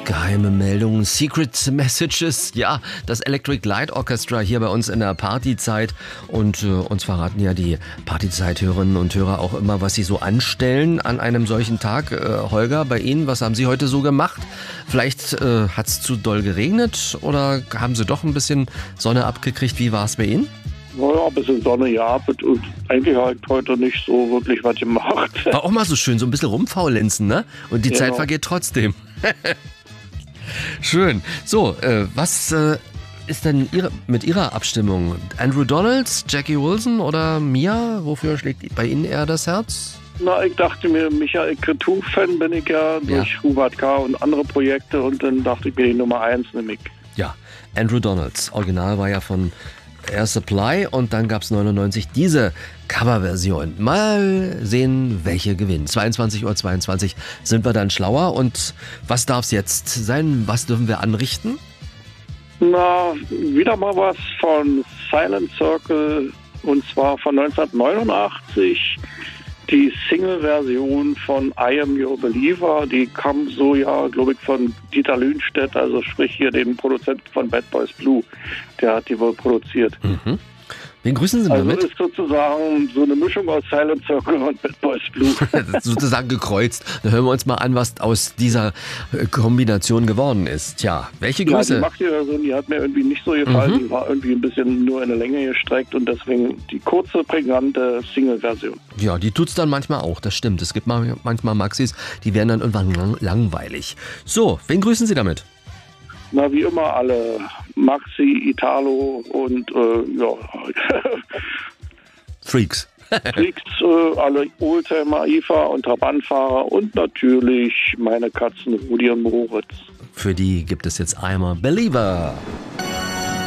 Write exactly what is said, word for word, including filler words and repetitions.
Geheime Meldungen, Secret Messages, ja, das Electric Light Orchestra hier bei uns in der Partyzeit und äh, uns verraten ja die Partyzeit-Hörerinnen und Hörer auch immer, was sie so anstellen an einem solchen Tag. Äh, Holger, bei Ihnen, was haben Sie heute so gemacht? Vielleicht äh, hat es zu doll geregnet oder haben Sie doch ein bisschen Sonne abgekriegt? Wie war es bei Ihnen? Naja, ein bisschen Sonne, ja, und eigentlich halt heute nicht so wirklich was gemacht. War auch mal so schön, so ein bisschen rumfaulenzen, ne? Und die Ja. Zeit vergeht trotzdem. Schön. So, äh, was äh, ist denn Ihre, mit Ihrer Abstimmung? Andrew Donalds, Jackie Wilson oder Mia? Wofür schlägt bei Ihnen eher das Herz? Na, ich dachte mir, Michael Cretu-Fan bin ich ja durch Ja. Hubert K. und andere Projekte und dann dachte ich mir, die Nummer eins nehme ich. Ja, Andrew Donalds. Original war ja von Air Supply und dann gab es neunundneunzig diese Coverversion. Mal sehen, welche gewinnt. zweiundzwanzig Uhr zweiundzwanzig sind wir dann schlauer und was darf es jetzt sein? Was dürfen wir anrichten? Na, wieder mal was von Silent Circle und zwar von neunzehnhundertneunundachtzig. Die Single-Version von I Am Your Believer, die kam so ja, glaube ich, von Dieter Lühnstedt, also sprich hier dem Produzenten von Bad Boys Blue. Der hat die wohl produziert. Mhm. Wen grüßen Sie Also damit? ist sozusagen so eine Mischung aus Silent Circle und Bad Boys Blue. Das ist sozusagen gekreuzt. Dann hören wir uns mal an, was aus dieser äh, Kombination geworden ist. Tja, welche Ja, die Größe? Maxi-Version, die hat mir irgendwie nicht so gefallen. Mhm. Die war irgendwie ein bisschen nur in der Länge gestreckt und deswegen die kurze, prägnante Single-Version. Ja, die tut's dann manchmal auch, das stimmt. Es gibt mal- manchmal Maxis, die werden dann irgendwann lang- langweilig. So, wen grüßen Sie damit? Na, wie immer alle Maxi, Italo und äh, ja, Freaks. Freaks, äh, alle Oldtimer, I F A und Trabantfahrer und natürlich meine Katzen Rudi und Moritz. Für die gibt es jetzt einmal Believer.